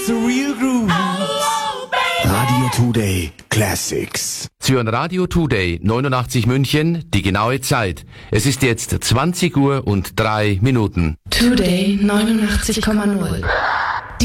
the real groove. Radio Today Classics. Sie hören Radio Today 89 München, die genaue Zeit. Es ist jetzt 20:03 Today 89,0.